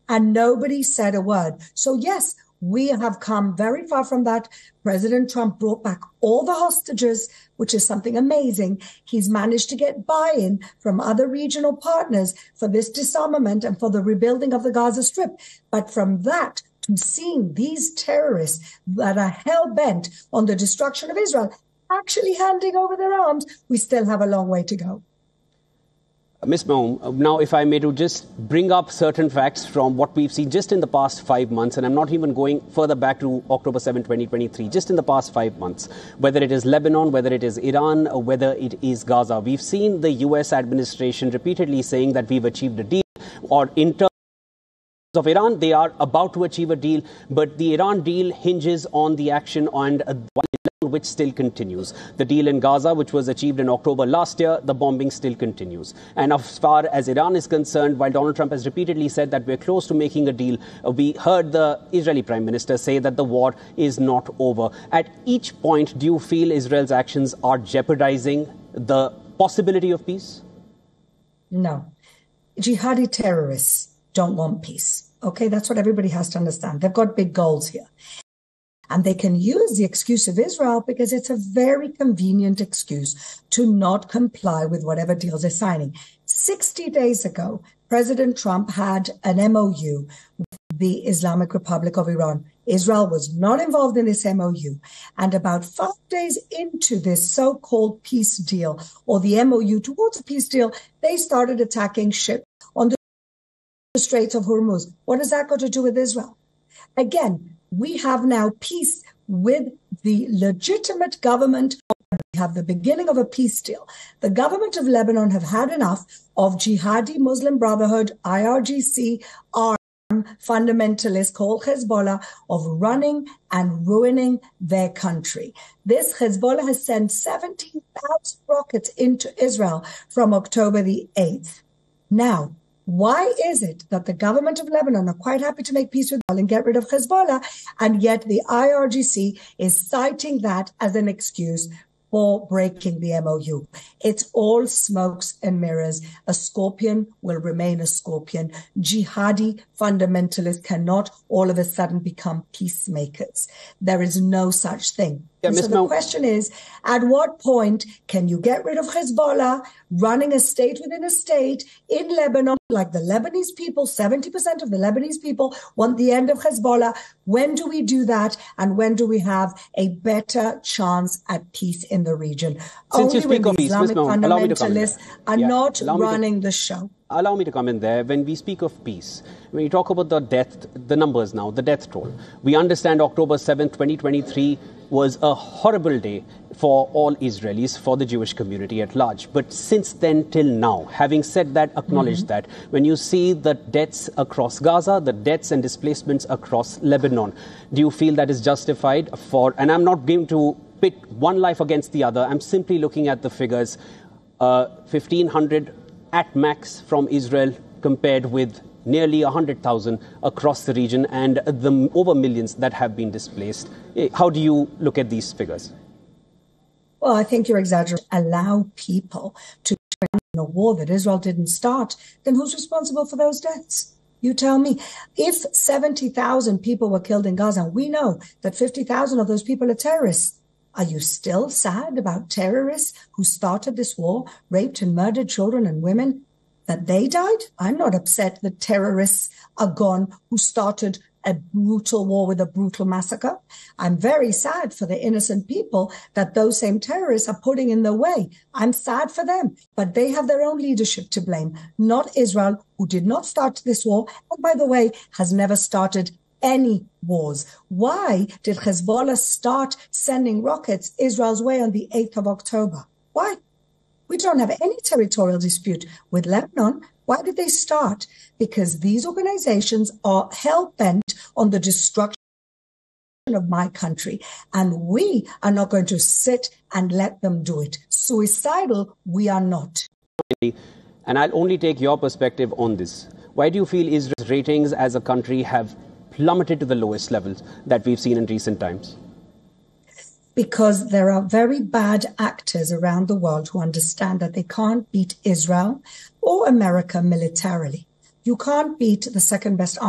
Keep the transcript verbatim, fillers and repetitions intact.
and nobody said a word. So yes, we have come very far from that. President Trump brought back all the hostages, which is something amazing. He's managed to get buy-in from other regional partners for this disarmament and for the rebuilding of the Gaza Strip. But from that to seeing these terrorists that are hell-bent on the destruction of Israel actually handing over their arms, we still have a long way to go. Miz Moum, now if I may to just bring up certain facts from what we've seen just in the past five months, and I'm not even going further back to October seventh, twenty twenty-three, just in the past five months, whether it is Lebanon, whether it is Iran, or whether it is Gaza, we've seen the U S administration repeatedly saying that we've achieved a deal, or in terms of Iran, they are about to achieve a deal, but the Iran deal hinges on the action and uh, which still continues. The deal in Gaza, which was achieved in October last year, the bombing still continues. And as far as Iran is concerned, while Donald Trump has repeatedly said that we're close to making a deal, uh, we heard the Israeli Prime Minister say that the war is not over. At each point, do you feel Israel's actions are jeopardizing the possibility of peace? No. Jihadi terrorists don't want peace. Okay, that's what everybody has to understand. They've got big goals here. And they can use the excuse of Israel because it's a very convenient excuse to not comply with whatever deals they're signing. sixty days ago, President Trump had an M O U with the Islamic Republic of Iran. Israel was not involved in this M O U. And about five days into this so-called peace deal, or the M O U towards a peace deal, they started attacking ships on the Straits of Hormuz. What does that got to do with Israel? Again, we have now peace with the legitimate government. We have the beginning of a peace deal. The government of Lebanon have had enough of Jihadi Muslim Brotherhood, I R G C, armed fundamentalists called Hezbollah, of running and ruining their country. This Hezbollah has sent seventeen thousand rockets into Israel from October the eighth. Now, why is it that the government of Lebanon are quite happy to make peace with Israel and get rid of Hezbollah, and yet the I R G C is citing that as an excuse for breaking the M O U? It's all smokes and mirrors. A scorpion will remain a scorpion. Jihadi fundamentalists cannot all of a sudden become peacemakers. There is no such thing. Yeah, so the question is, at what point can you get rid of Hezbollah, running a state within a state in Lebanon, like the Lebanese people? seventy percent of the Lebanese people want the end of Hezbollah. When do we do that? And when do we have a better chance at peace in the region? Since Only you speak when of the peace, Islamic fundamentalists are yeah, not running to, the show. Allow me to come in there. When we speak of peace, when you talk about the death, the numbers now, the death toll, we understand October seventh, twenty twenty-three was a horrible day for all Israelis, for the Jewish community at large. But since then till now, having said that, acknowledge mm-hmm. that, when you see the deaths across Gaza, the deaths and displacements across Lebanon, do you feel that is justified for, and I'm not going to pit one life against the other, I'm simply looking at the figures, uh, fifteen hundred at max from Israel compared with nearly one hundred thousand across the region, and the over millions that have been displaced. How do you look at these figures? Well, I think you're exaggerating. Allow people to turn in a war that Israel didn't start, then who's responsible for those deaths? You tell me. If seventy thousand people were killed in Gaza, and we know that fifty thousand of those people are terrorists, are you still sad about terrorists who started this war, raped and murdered children and women, that they died? I'm not upset that terrorists are gone who started a brutal war with a brutal massacre. I'm very sad for the innocent people that those same terrorists are putting in their way. I'm sad for them, but they have their own leadership to blame, not Israel, who did not start this war, and by the way, has never started any wars. Why did Hezbollah start sending rockets Israel's way on the eighth of October? Why? We don't have any territorial dispute with Lebanon. Why did they start? Because these organizations are hell-bent on the destruction of my country, and we are not going to sit and let them do it. Suicidal, we are not. And I'll only take your perspective on this. Why do you feel Israel's ratings as a country have plummeted to the lowest levels that we've seen in recent times? Because there are very bad actors around the world who understand that they can't beat Israel or America militarily. You can't beat the second best army